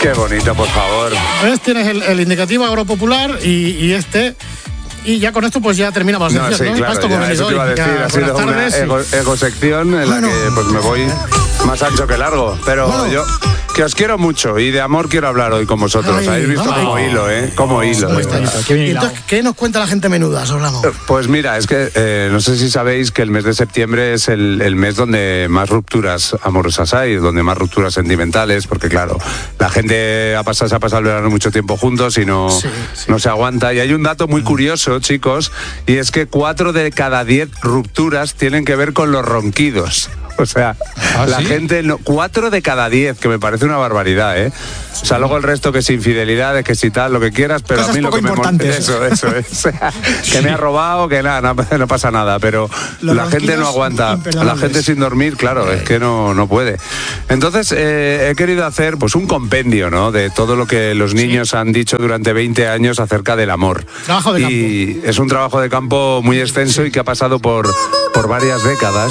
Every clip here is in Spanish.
Qué bonito, por favor. ¿Ves? Tienes el indicativo agropopular y este... Y ya con esto pues ya terminamos la sección, ¿no? Claro, ya, eso te iba a decir, ha sido una ego-sección en la que pues me voy más ancho que largo, pero bueno, yo que os quiero mucho y de amor quiero hablar hoy con vosotros. Ay, habéis visto como hilo, como hilo. Entonces, ¿qué nos cuenta la gente menuda, Solano? Pues mira, es que no sé si sabéis que el mes de septiembre es el mes donde más rupturas amorosas hay, donde más rupturas sentimentales, porque claro, la gente se ha pasado el verano mucho tiempo juntos y no se aguanta. Y hay un dato muy curioso, chicos, y es que 4 de cada 10 rupturas tienen que ver con los ronquidos. O sea, la gente, 4 de cada 10, que me parece una barbaridad, ¿eh? O sea, luego el resto que es infidelidades, que si tal, lo que quieras, pero cosas a mí lo que me molesta eso es. O sea, que me ha robado, que nada, no pasa nada, pero la gente no aguanta. La gente sin dormir, claro, es que no puede. Entonces, he querido hacer pues un compendio, ¿no? De todo lo que los niños han dicho durante 20 años acerca del amor. Trabajo de campo. Y es un trabajo de campo muy extenso y que ha pasado por varias décadas.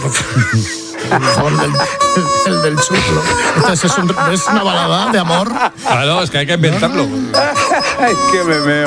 El del chuplo. Entonces es una balada de amor. Claro, es que hay que inventarlo. Ay, qué memeo.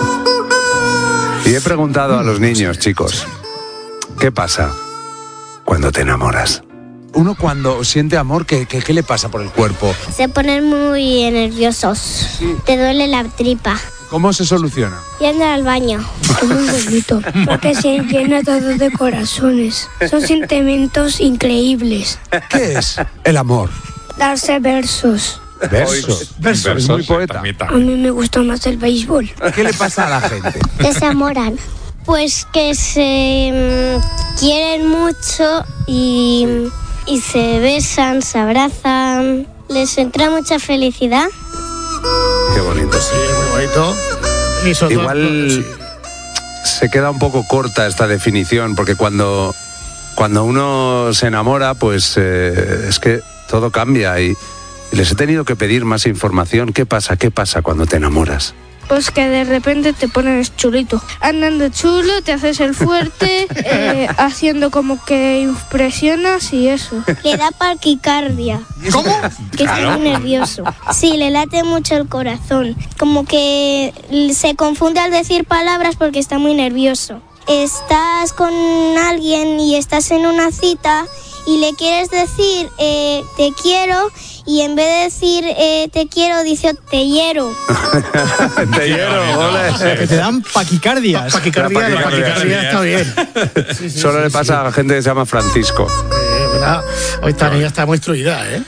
Y he preguntado a los niños, chicos, ¿qué pasa cuando te enamoras? Uno cuando siente amor, ¿qué le pasa por el cuerpo? Se ponen muy nerviosos. Sí. Te duele la tripa. ¿Cómo se soluciona? Yendo al baño. Es muy bonito, porque se llena todo de corazones. Son sentimientos increíbles. ¿Qué es el amor? Darse versos. Versos. Es muy poeta. A mí me gusta más el béisbol. ¿Qué le pasa a la gente? Que se enamoran. Pues que se quieren mucho y se besan, se abrazan. Les entra mucha felicidad. Qué bonito. Sí, muy bonito. Igual se queda un poco corta esta definición, porque cuando uno se enamora, pues es que todo cambia y les he tenido que pedir más información. ¿Qué pasa cuando te enamoras? Pues que de repente te pones chulito. Andando chulo, te haces el fuerte, haciendo como que impresionas y eso. Le da taquicardia. ¿Cómo? Que está muy nervioso. Sí, le late mucho el corazón. Como que se confunde al decir palabras porque está muy nervioso. Estás con alguien y estás en una cita y le quieres decir te quiero, y en vez de decir te quiero, dice te hiero. Te hiero, ole. Que te dan paquicardias. Paquicardia está bien. Sí, Solo le pasa a la gente que se llama Francisco. Hoy esta niña está muy instruida, ¿eh?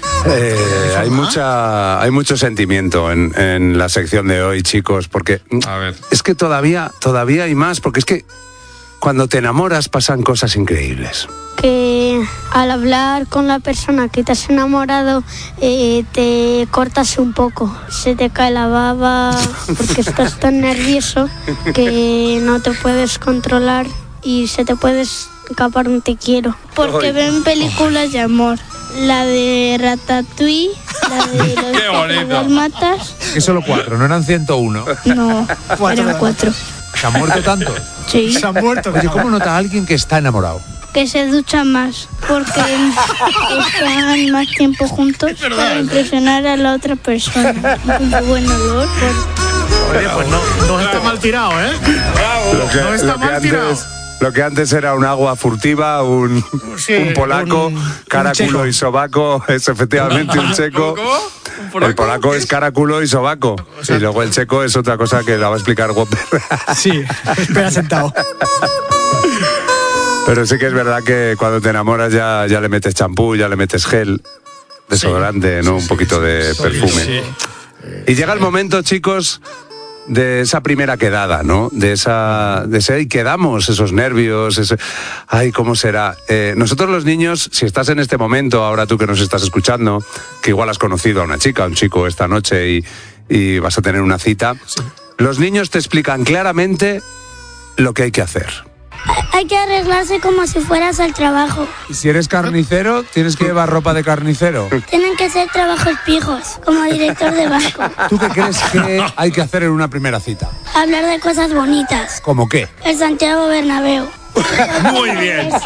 Hay mucho sentimiento en la sección de hoy, chicos, porque es que todavía hay más, porque es que cuando te enamoras pasan cosas increíbles. Que al hablar con la persona que te has enamorado te cortas un poco, se te cae la baba porque estás tan nervioso que no te puedes controlar y se te puede escapar un te quiero. Porque ven películas de amor. La de Ratatouille, la de los matas. Que solo 4, no eran 101. No, eran 4. ¿Se han muerto tantos? Sí. Se han muerto. Oye, ¿cómo nota a alguien que está enamorado? Que se ducha más, porque están más tiempo juntos para impresionar a la otra persona. Un buen olor. Oye, pues no está mal tirado, ¿eh? Bravo. No está mal tirado. Lo que antes era un agua furtiva, un polaco, cara, culo y sobaco, es efectivamente un checo. El polaco es cara, culo y sobaco. Y luego el checo es otra cosa que la va a explicar Whopper. Sí, espera sentado. Pero sí que es verdad que cuando te enamoras ya le metes champú, ya le metes gel, desodorante, ¿no? Un poquito de perfume. Sí. Y llega el momento, chicos, de esa primera quedada, ¿no? De ese ahí quedamos, esos nervios, ay, ¿cómo será? Nosotros los niños, si estás en este momento, ahora tú que nos estás escuchando, que igual has conocido a una chica, a un chico esta noche y vas a tener una cita, los niños te explican claramente lo que hay que hacer. Hay que arreglarse como si fueras al trabajo. Y si eres carnicero, tienes que llevar ropa de carnicero. Tienen que ser trabajos fijos, como director de banco. ¿Tú qué crees que hay que hacer en una primera cita? Hablar de cosas bonitas. ¿Cómo qué? El Santiago Bernabéu. Muy bien.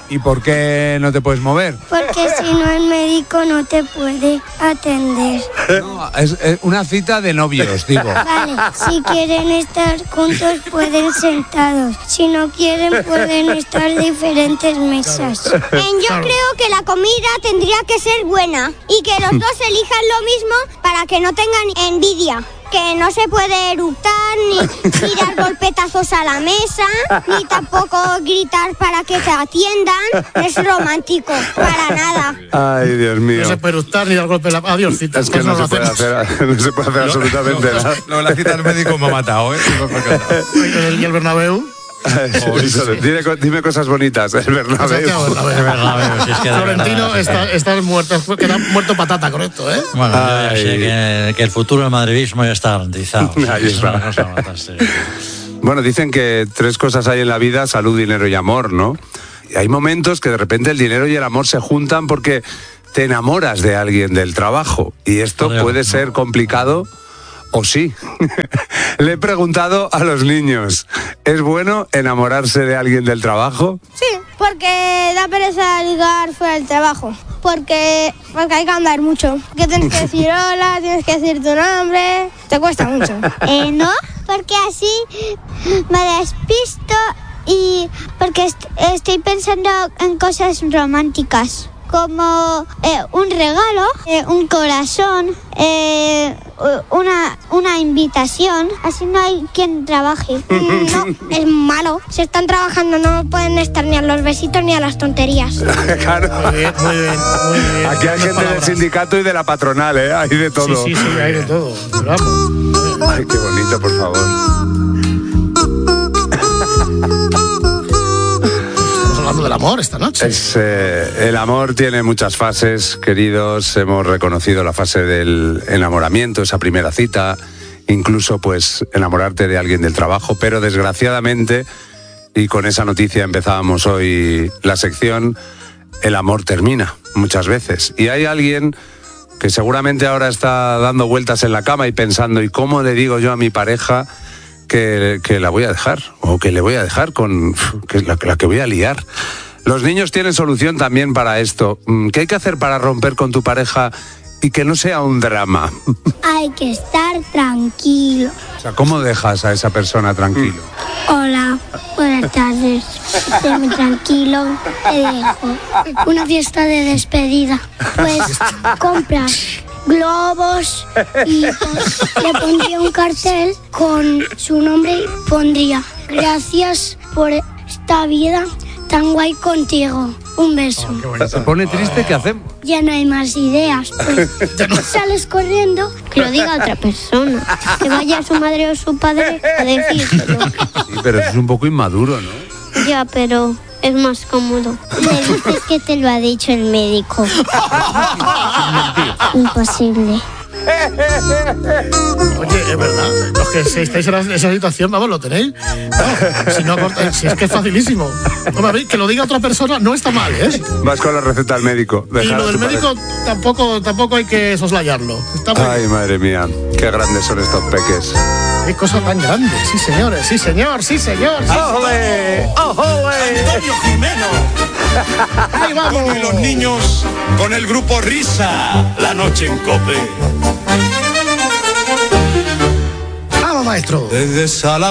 ¿Y por qué no te puedes mover? Porque si no el médico no te puede atender. No, es una cita de novios, digo. Vale, si quieren estar juntos pueden sentados. Si no quieren pueden estar en diferentes mesas. Yo creo que la comida tendría que ser buena y que los dos elijan lo mismo para que no tengan envidia. Que no se puede eructar, ni dar golpetazos a la mesa, ni tampoco gritar para que te atiendan. No es romántico, para nada. Ay, Dios mío. No se puede eructar ni dar golpe en la... Adiós, cita. Es que no se puede hacer absolutamente nada. No, la cita del médico me ha matado, ¿eh? ¿Y el Bernabéu? Dime cosas bonitas, el Bernabéu. Florentino está muerto, queda muerto patata con esto, ¿eh? Bueno, yo ya sé que el futuro del madridismo ya está garantizado. Ahí está. Bueno, dicen que 3 cosas hay en la vida: salud, dinero y amor, ¿no? Y hay momentos que de repente el dinero y el amor se juntan porque te enamoras de alguien del trabajo. Y esto puede ser complicado. ¿O sí? Le he preguntado a los niños, ¿es bueno enamorarse de alguien del trabajo? Sí, porque da pereza ligar fuera del trabajo. Porque hay que andar mucho. Que tienes que decir hola, tienes que decir tu nombre. Te cuesta mucho. No, porque así me despisto y porque estoy pensando en cosas románticas. Como un regalo, un corazón, una invitación. Así no hay quien trabaje. No, es malo. Si están trabajando no pueden estar ni a los besitos ni a las tonterías. Claro. Muy bien. Aquí hay gente del sindicato y de la patronal, ¿eh? Hay de todo. Sí, hay de todo. Pero vamos. Ay, qué bonito, por favor. Hablando del amor esta noche. El amor tiene muchas fases, queridos. Hemos reconocido la fase del enamoramiento, esa primera cita, incluso pues enamorarte de alguien del trabajo, pero desgraciadamente, y con esa noticia empezábamos hoy la sección, el amor termina muchas veces. Y hay alguien que seguramente ahora está dando vueltas en la cama y pensando, ¿y cómo le digo yo a mi pareja que la voy a dejar, o que le voy a dejar con la que voy a liar? Los niños tienen solución también para esto. ¿Qué hay que hacer para romper con tu pareja y que no sea un drama? Hay que estar tranquilo. O sea, ¿cómo dejas a esa persona tranquilo? Hola, buenas tardes. Estoy muy tranquilo, te dejo. Una fiesta de despedida. Pues compras globos y le pondría un cartel con su nombre y pondría: gracias por esta vida tan guay contigo. Un beso. Se pone triste, ¿qué hacemos? Ya no hay más ideas. Pues sales corriendo. Que lo diga otra persona. Que vaya su madre o su padre a decírselo. Sí, pero eso es un poco inmaduro, ¿no? Ya, pero es más cómodo. Le dices que te lo ha dicho el médico. Imposible. Oye, es verdad. Los que estáis en esa situación, vamos, lo tenéis. Si es que es facilísimo. Hombre, que lo diga otra persona no está mal, ¿eh? Vas con la receta al médico. Y lo del médico tampoco hay que soslayarlo. Está muy Ay, bien. madre mía, qué grandes son estos peques. Qué cosa tan grande. Sí, señores, sí, señor, sí, señor. Sí, ¡Ojo, ojo! Antonio Jimeno. ¡Ahí vamos! Y los niños con el grupo Risa, la noche en COPE. ¡Vamos, maestro! Desde Sala